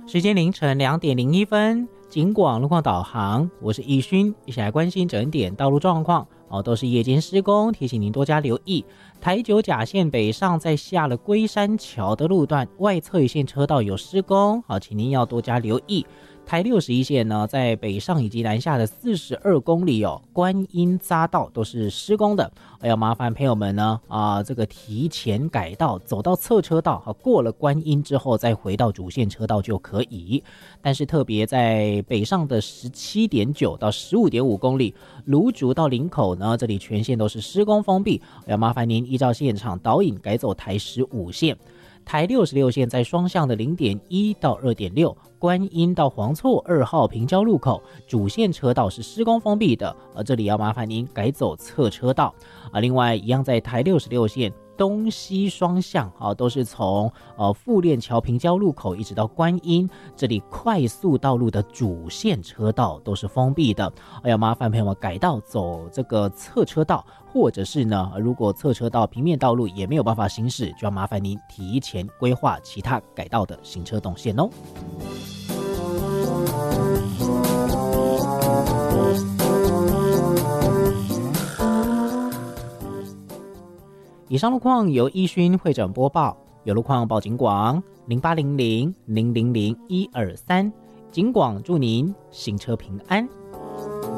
时间凌晨2:01，警广路况导航，我是易勋，一起来关心整点道路状况。都是夜间施工，提醒您多加留意。台九甲线北上在下了龟山桥的路段，外侧一线车道有施工，请您要多加留意。台61线呢，在北上以及南下的42公里观音匝道都是施工的，要麻烦朋友们呢这个提前改道，走到侧车道，过了观音之后再回到主线车道就可以。但是特别在北上的17.9到15.5公里，芦竹到林口呢，这里全线都是施工封闭，要麻烦您依照现场导引改走台15线。台66线在双向的0.1到2.6，观音到黄厝2号平交路口主线车道是施工封闭的，这里要麻烦您改走侧车道。另外一样在台66线东西双向都是从富链桥平交路口一直到观音，这里快速道路的主线车道都是封闭的，要麻烦朋友们改道走这个侧车道，或者是呢，如果侧车道平面道路也没有办法行驶，就要麻烦您提前规划其他改道的行车动线哦。以上路况由易勋会诊播报，有路况报警广0800000123，警广祝您行车平安。